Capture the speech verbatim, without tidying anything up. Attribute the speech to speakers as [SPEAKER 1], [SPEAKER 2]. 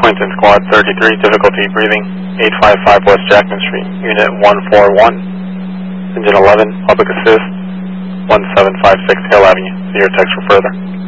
[SPEAKER 1] Quinton Squad thirty-three, difficulty breathing, eight five five West Jackman Street, Unit one four one. Engine eleven, public assist, one seven five six Hill Avenue. See your text for further.